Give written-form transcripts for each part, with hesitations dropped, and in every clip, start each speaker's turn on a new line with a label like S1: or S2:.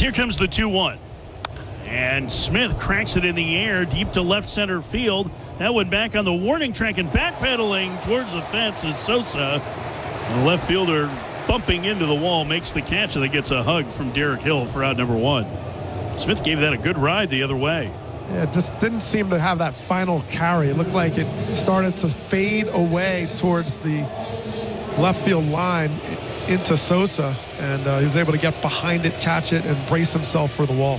S1: Here comes the 2-1. And Smith cracks it in the air deep to left center field. That one back on the warning track and backpedaling towards the fence is Sosa. The left fielder bumping into the wall makes the catch, and that gets a hug from Derek Hill for out number 1. Smith gave that a good ride the other way.
S2: Yeah, just didn't seem to have that final carry. It looked like it started to fade away towards the left field line into Sosa, and he was able to get behind it, catch it, and brace himself for the wall.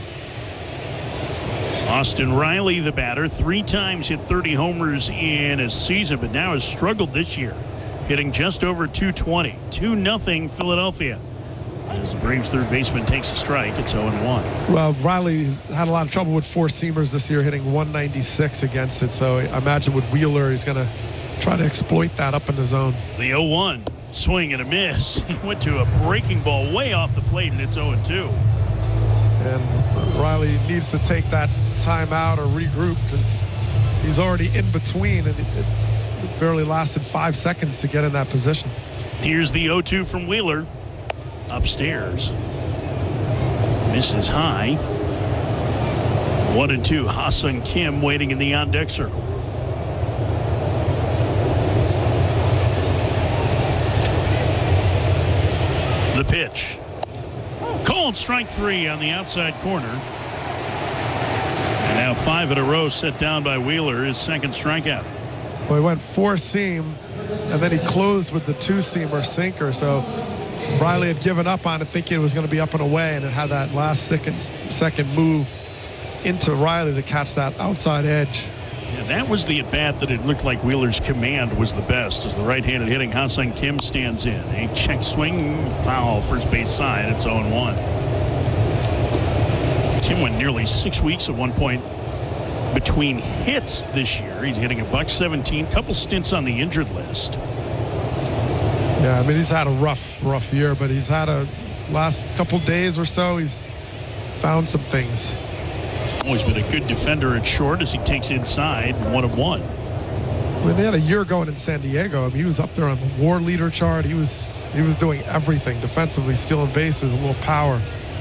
S1: Austin Riley, the batter, 3 times hit 30 homers in a season, but now has struggled this year, hitting just over 220. 2-0 Philadelphia. As the Braves third baseman takes a strike, it's 0-1.
S2: Well, Riley had a lot of trouble with 4-seamers this year, hitting 196 against it. So I imagine with Wheeler, he's going to try to exploit that up in the zone.
S1: The 0-1, swing and a miss. He went to a breaking ball way off the plate, and it's 0-2.
S2: And Riley needs to take that timeout or regroup because he's already in between, and it barely lasted 5 seconds to get in that position.
S1: Here's the 0-2 from Wheeler. Upstairs. Misses high. 1-2. Ha-Seong Kim waiting in the on-deck circle. The pitch. Called strike 3 on the outside corner. And now 5 in a row set down by Wheeler, his second strikeout.
S2: Well, he went 4-seam, and then he closed with the 2-seamer sinker. So Riley had given up on it, thinking it was going to be up and away, and it had that last second move into Riley to catch that outside edge.
S1: Yeah, that was the at-bat that it looked like Wheeler's command was the best as the right-handed hitting Ha-Seong Kim stands in. A check swing, foul, first base side. It's 0-1. Kim went nearly 6 weeks at one point between hits this year. He's hitting $117, couple stints on the injured list.
S2: Yeah, I mean, he's had a rough year, but he's had a last couple days or so, he's found some things.
S1: Always been a good defender at short as he takes inside 1-1.
S2: I mean, they had a year going in San Diego. I mean, he was up there on the WAR leader chart. He was doing everything defensively, stealing bases, a little power.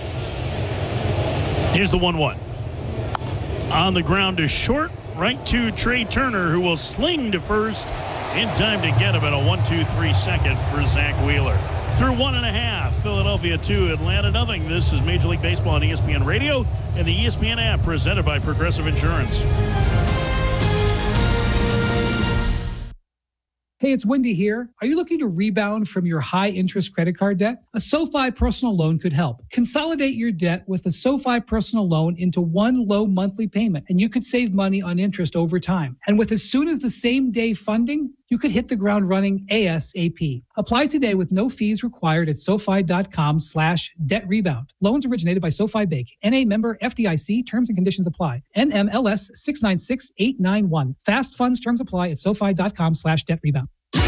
S1: Here's the 1-1. On the ground to short, right to Trey Turner, who will sling to first in time to get him at a 1-2-3 second for Zach Wheeler. Through 1.5, Philadelphia 2, Atlanta nothing. This is Major League Baseball on ESPN Radio and the ESPN app, presented by Progressive Insurance.
S3: Hey, it's Wendy here. Are you looking to rebound from your high-interest credit card debt? A SoFi personal loan could help. Consolidate your debt with a SoFi personal loan into one low monthly payment, and you could save money on interest over time. And with as soon as the same day funding, you could hit the ground running ASAP. Apply today with no fees required at SoFi.com/debt rebound. Loans originated by SoFi Bank. NA member FDIC. Terms and conditions apply. NMLS 696891. Fast funds terms apply at SoFi.com/debt rebound.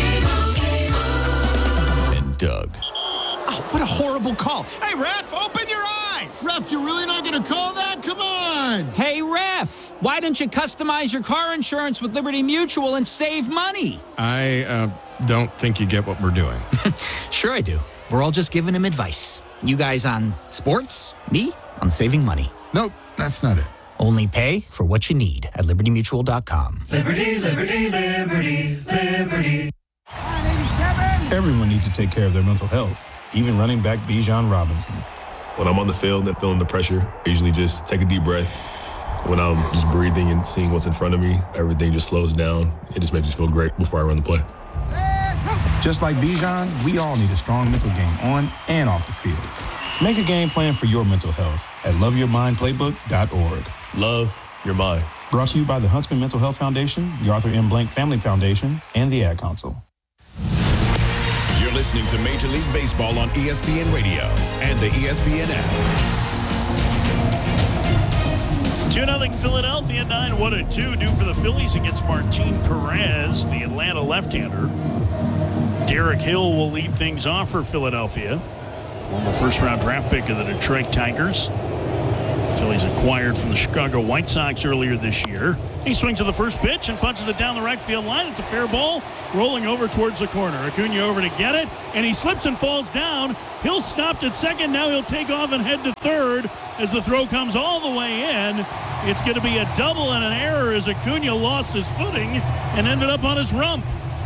S4: And Doug.
S5: Oh, what a horrible call. Hey, ref, open your eyes. Ref, you're really not going to call that? Come on.
S6: Hey, ref, why don't you customize your car insurance with Liberty Mutual and save money?
S4: I don't think you get what we're doing.
S6: Sure I do. We're all just giving him advice. You guys on sports, me on saving money.
S4: Nope, that's not it.
S6: Only pay for what you need at libertymutual.com.
S7: Liberty, liberty, liberty, liberty.
S8: Everyone needs to take care of their mental health, even running back Bijan Robinson.
S9: When I'm on the field and feeling the pressure, I usually just take a deep breath. When I'm just breathing and seeing what's in front of me, everything just slows down. It just makes me feel great before I run the play.
S8: Just like Bijan, we all need a strong mental game on and off the field. Make a game plan for your mental health at loveyourmindplaybook.org.
S9: Love your mind.
S8: Brought to you by the Huntsman Mental Health Foundation, the Arthur M. Blank Family Foundation, and the Ad Council.
S4: You're listening to Major League Baseball on ESPN Radio and the ESPN app.
S1: 2-0 Philadelphia, 9-1-2 due for the Phillies against Martin Perez, the Atlanta left-hander. Derek Hill will lead things off for Philadelphia. Former first-round draft pick of the Detroit Tigers. Phillies acquired from the Chicago White Sox earlier this year. He swings to the first pitch and punches it down the right field line. It's a fair ball, rolling over towards the corner. Acuna over to get it, and he slips and falls down. Hill stopped at second. Now he'll take off and head to third as the throw comes all the way in. It's going to be a double and an error as Acuna lost his footing and ended up on his rump.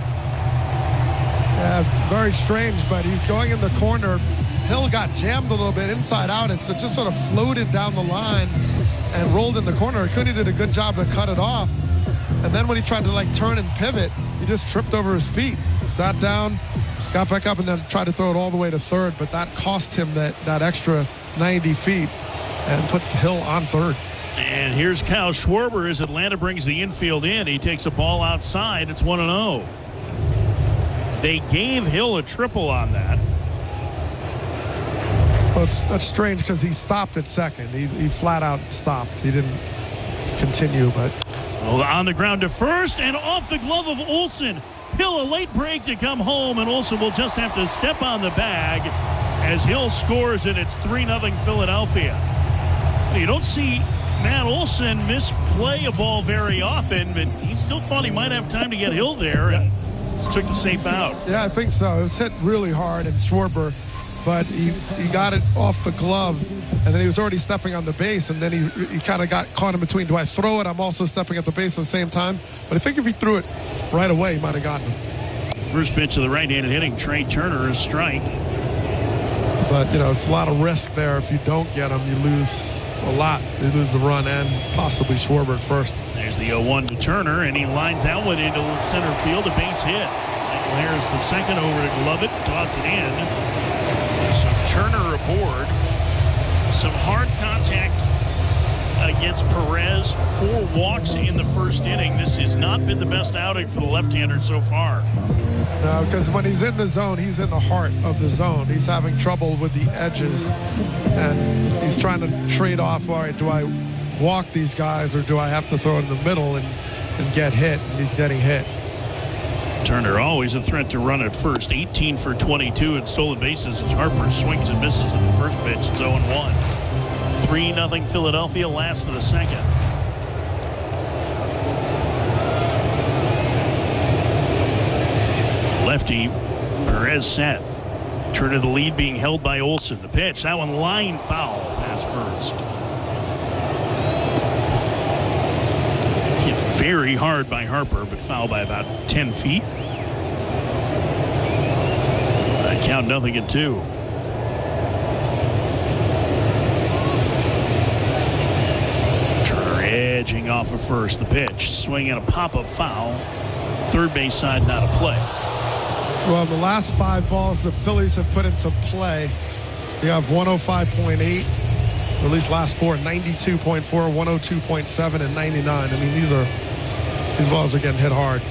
S2: Yeah, very strange, but he's going in the corner. Hill got jammed a little bit inside out, and so just sort of floated down the line and rolled in the corner. Acuna did a good job to cut it off. And then when he tried to turn and pivot, he just tripped over his feet, sat down, got back up, and then tried to throw it all the way to third. But that cost him that extra 90 feet and put Hill on third.
S1: And here's Kyle Schwarber as Atlanta brings the infield in. He takes a ball outside. It's 1-0. They gave Hill a triple on that.
S2: Well, that's strange because he stopped at second. He flat out stopped. He didn't continue, but...
S1: Well, on the ground to first and off the glove of Olsen. Hill a late break to come home, and Olsen will just have to step on the bag as Hill scores, and it's 3-0 Philadelphia. You don't see Matt Olsen misplay a ball very often, but he still thought he might have time to get Hill there and just took the safe out.
S2: Yeah, I think so. It was hit really hard, and Schwarber, but he got it off the glove, and then he was already stepping on the base, and then he kind of got caught in between. Do I throw it? I'm also stepping at the base at the same time. But I think if he threw it right away, he might have gotten him.
S1: First pitch of the right-handed hitting Trey Turner, a strike.
S2: But, it's a lot of risk there. If you don't get him, you lose a lot. You lose the run and possibly Schwarber at first.
S1: There's the 0-1 to Turner, and he lines Elwood into center field, a base hit. And there's the second over to Glovett, toss it in. So Turner aboard. Some hard contact against Perez. 4 walks in the first inning. This has not been the best outing for the left-hander so far.
S2: No, because when he's in the zone, he's in the heart of the zone. He's having trouble with the edges, and he's trying to trade off, all right, do I walk these guys or do I have to throw it in the middle and get hit? And he's getting hit.
S1: Turner always a threat to run at first. 18 for 22 in stolen bases as Harper swings and misses at the first pitch. It's 0-1. 3-0 Philadelphia, last of the second. Lefty, Perez set. Turner the lead being held by Olsen. The pitch, that one line foul past first. Hit very hard by Harper, but foul by about 10 feet. Count 0-2. Turner edging off of first. The pitch, swinging a pop-up foul. Third base side not a play.
S2: Well, the last 5 balls the Phillies have put into play, you have 105.8, or at least last 4, 92.4, 102.7, and 99. I mean, these balls are getting hit hard.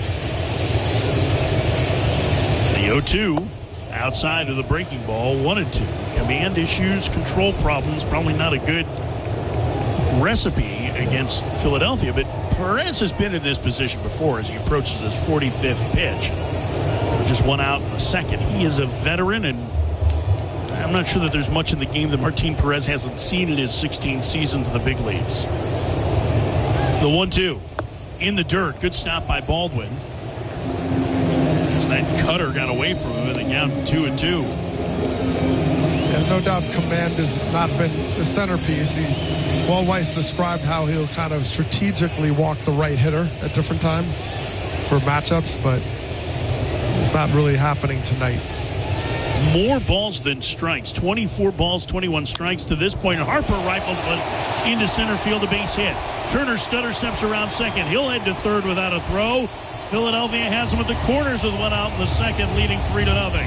S1: The 0-2 outside of the breaking ball, 1-2. Command issues, control problems, probably not a good recipe against Philadelphia, but Perez has been in this position before as he approaches his 45th pitch. Just 1 out in the second. He is a veteran, and I'm not sure that there's much in the game that Martin Perez hasn't seen in his 16 seasons in the big leagues. The 1-2 in the dirt. Good stop by Baldwin. As that cutter got away from him, and they count 2-2.
S2: Yeah, no doubt command has not been the centerpiece. Walt Weiss described how he'll kind of strategically walk the right hitter at different times for matchups, but it's not really happening tonight.
S1: More balls than strikes. 24 balls, 21 strikes to this point. Harper rifles one into center field, a base hit. Turner stutter steps around second. He'll head to third without a throw. Philadelphia has him at the corners with 1 out in the second, leading 3-0.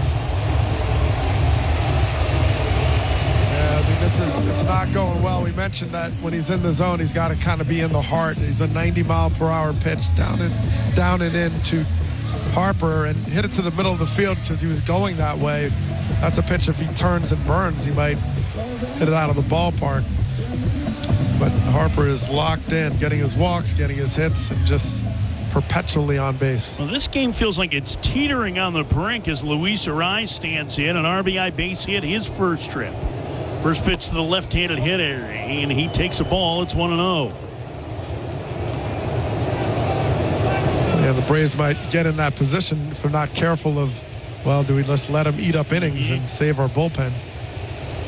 S2: Yeah, I mean, it's not going well. We mentioned that when he's in the zone, he's got to kind of be in the heart. He's a 90-mile-per-hour pitch down and in to Harper and hit it to the middle of the field because he was going that way. That's a pitch if he turns and burns, he might hit it out of the ballpark. But Harper is locked in, getting his walks, getting his hits, and just perpetually on base.
S1: Well, this game feels like it's teetering on the brink as Luis Arraez stands in. An RBI base hit his first trip. First pitch to the left-handed hitter, and he takes a ball. It's 1-0.
S2: Yeah, the Braves might get in that position if they're not careful of, well, do we just let him eat up innings and save our bullpen?